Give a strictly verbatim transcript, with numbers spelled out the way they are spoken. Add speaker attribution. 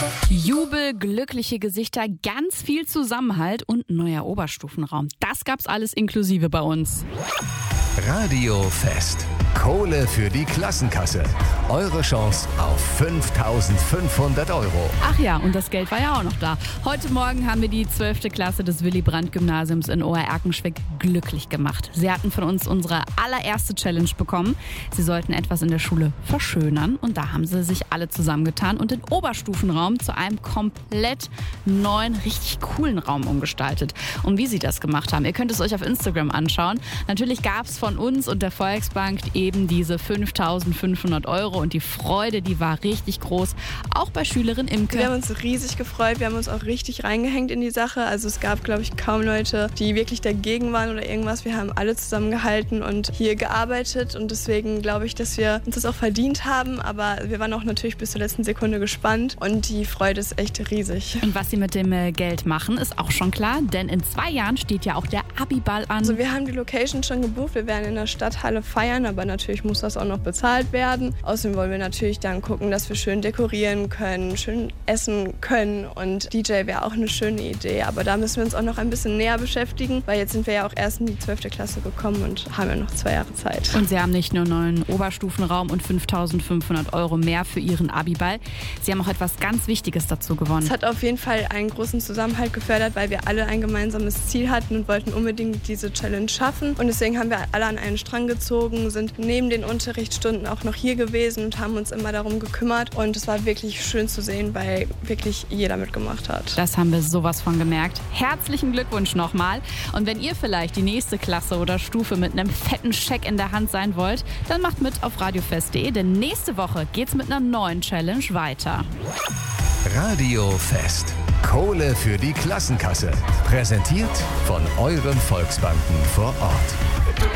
Speaker 1: Jubel, glückliche Gesichter, ganz viel Zusammenhalt und neuer Oberstufenraum. Das gab's alles inklusive bei uns.
Speaker 2: Radiofest. Kohle für die Klassenkasse. Eure Chance auf fünftausendfünfhundert Euro.
Speaker 1: Ach ja, und das Geld war ja auch noch da. Heute Morgen haben wir die zwölfte Klasse des Willy-Brandt-Gymnasiums in Ohr-Erkenschwick glücklich gemacht. Sie hatten von uns unsere allererste Challenge bekommen. Sie sollten etwas in der Schule verschönern und da haben sie sich alle zusammengetan und den Oberstufenraum zu einem komplett neuen, richtig coolen Raum umgestaltet. Und wie sie das gemacht haben, ihr könnt es euch auf Instagram anschauen. Natürlich gab es von uns und der Volksbank eben diese fünftausendfünfhundert Euro und die Freude, die war richtig groß, auch bei Schülerin Imke.
Speaker 3: Wir haben uns riesig gefreut, wir haben uns auch richtig reingehängt in die Sache. Also es gab, glaube ich, kaum Leute, die wirklich dagegen waren oder irgendwas. Wir haben alle zusammengehalten und hier gearbeitet und deswegen glaube ich, dass wir uns das auch verdient haben, aber wir waren auch natürlich bis zur letzten Sekunde gespannt und die Freude ist echt riesig.
Speaker 1: Und was sie mit dem Geld machen, ist auch schon klar, denn in zwei Jahren steht ja auch der Abiball an.
Speaker 3: Also wir haben die Location schon gebucht, wir werden in der Stadthalle feiern, aber natürlich muss das auch noch bezahlt werden. Außerdem wollen wir natürlich dann gucken, dass wir schön dekorieren können, schön essen können und D J wäre auch eine schöne Idee. Aber da müssen wir uns auch noch ein bisschen näher beschäftigen, weil jetzt sind wir ja auch erst in die zwölfte Klasse gekommen und haben ja noch zwei Jahre Zeit.
Speaker 1: Und sie haben nicht nur einen neuen Oberstufenraum und fünftausendfünfhundert Euro mehr für ihren Abiball. Sie haben auch etwas ganz Wichtiges dazu gewonnen.
Speaker 3: Es hat auf jeden Fall einen großen Zusammenhalt gefördert, weil wir alle ein gemeinsames Ziel hatten und wollten unbedingt diese Challenge schaffen. Und deswegen haben wir alle an einen Strang gezogen, sind neben den Unterrichtsstunden auch noch hier gewesen und haben uns immer darum gekümmert. Und es war wirklich schön zu sehen, weil wirklich jeder mitgemacht hat.
Speaker 1: Das haben wir sowas von gemerkt. Herzlichen Glückwunsch nochmal. Und wenn ihr vielleicht die nächste Klasse oder Stufe mit einem fetten Scheck in der Hand sein wollt, dann macht mit auf radiofest punkt de, denn nächste Woche geht's mit einer neuen Challenge weiter.
Speaker 2: Radiofest. Kohle für die Klassenkasse. Präsentiert von euren Volksbanken vor Ort.